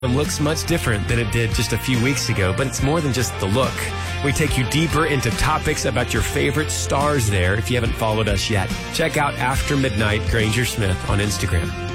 looks much different than it did just a few weeks ago, but it's more than just the look. We take you deeper into topics about your favorite stars there if you haven't followed us yet. Check out After Midnight Granger Smith on Instagram.